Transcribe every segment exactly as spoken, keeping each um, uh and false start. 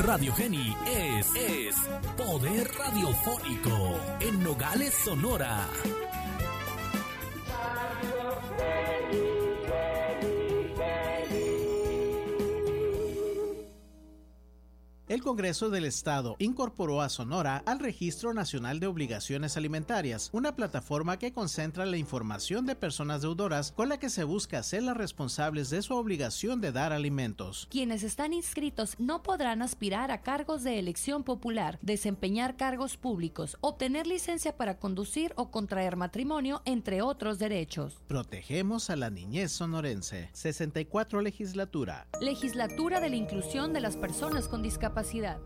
Radio Geni es, es Poder Radiofónico en Nogales, Sonora. El Congreso del Estado incorporó a Sonora al Registro Nacional de Obligaciones Alimentarias, una plataforma que concentra la información de personas deudoras con la que se busca hacerlas responsables de su obligación de dar alimentos. Quienes están inscritos no podrán aspirar a cargos de elección popular, desempeñar cargos públicos, obtener licencia para conducir o contraer matrimonio, entre otros derechos. Protegemos a la niñez sonorense. sesenta y cuatro Legislatura. Legislatura de la Inclusión de las Personas con Discapacidad.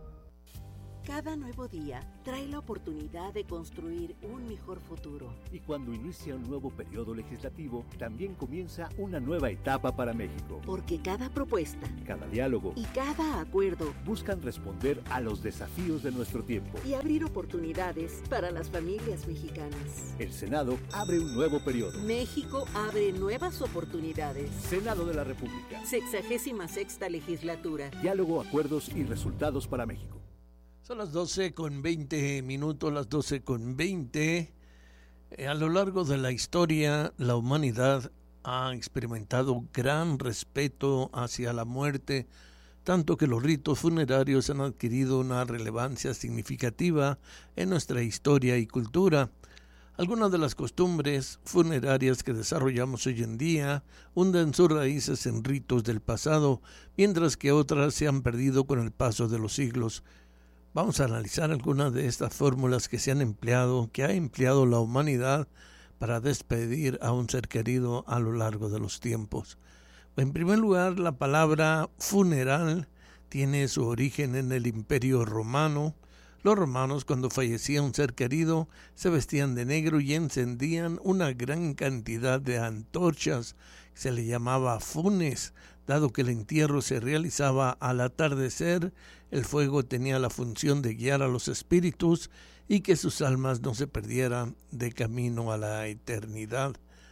Cada nuevo día trae la oportunidad de construir un mejor futuro. Y cuando inicia un nuevo periodo legislativo, también comienza una nueva etapa para México. Porque cada propuesta, cada diálogo y cada acuerdo buscan responder a los desafíos de nuestro tiempo y abrir oportunidades para las familias mexicanas. El Senado abre un nuevo periodo. México abre nuevas oportunidades. Senado de la República. Sexagésima sexta legislatura. Diálogo, acuerdos y resultados para México. Son las doce con veinte minutos, las doce con veinte. Eh, a lo largo de la historia, la humanidad ha experimentado gran respeto hacia la muerte, tanto que los ritos funerarios han adquirido una relevancia significativa en nuestra historia y cultura. Algunas de las costumbres funerarias que desarrollamos hoy en día hunden sus raíces en ritos del pasado, mientras que otras se han perdido con el paso de los siglos. Vamos a analizar algunas de estas fórmulas que se han empleado, que ha empleado la humanidad para despedir a un ser querido a lo largo de los tiempos. En primer lugar, la palabra funeral tiene su origen en el Imperio Romano. Los romanos, cuando fallecía un ser querido, se vestían de negro y encendían una gran cantidad de antorchas, que se le llamaba funes. Dado que el entierro se realizaba al atardecer, el fuego tenía la función de guiar a los espíritus y que sus almas no se perdieran de camino a la eternidad.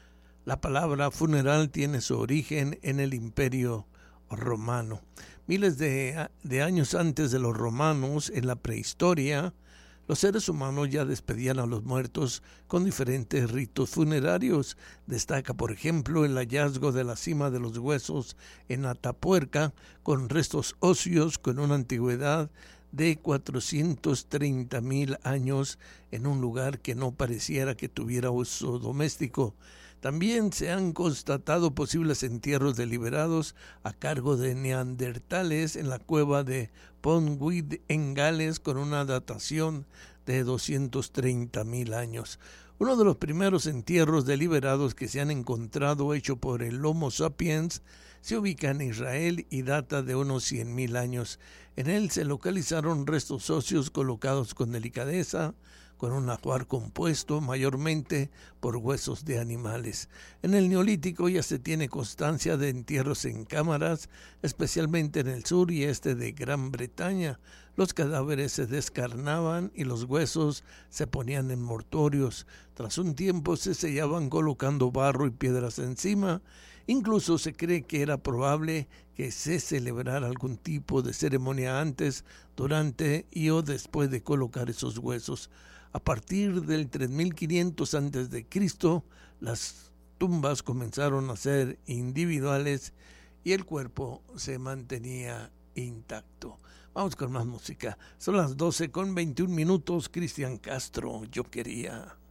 La palabra funeral tiene su origen en el Imperio Romano. Miles de, de años antes de los romanos, en la prehistoria, los seres humanos ya despedían a los muertos con diferentes ritos funerarios. Destaca, por ejemplo, el hallazgo de la cima de los huesos en Atapuerca, con restos óseos con una antigüedad de cuatrocientos treinta mil años en un lugar que no pareciera que tuviera uso doméstico. También se han constatado posibles entierros deliberados a cargo de neandertales en la cueva de Pondweed en Gales, con una datación de doscientos treinta mil años. Uno de los primeros entierros deliberados que se han encontrado hecho por el Homo sapiens se ubica en Israel y data de unos cien mil años. En él se localizaron restos óseos colocados con delicadeza, con un ajuar compuesto mayormente por huesos de animales. En el Neolítico ya se tiene constancia de entierros en cámaras, especialmente en el sur y este de Gran Bretaña. Los cadáveres se descarnaban y los huesos se ponían en mortorios. Tras un tiempo se sellaban colocando barro y piedras encima. Incluso se cree que era probable que se celebrara algún tipo de ceremonia antes, durante y o después de colocar esos huesos. A partir del tres mil quinientos antes de Cristo, las tumbas comenzaron a ser individuales y el cuerpo se mantenía intacto. Vamos con más música. Son las doce con veintiún minutos. Cristian Castro, Yo Quería.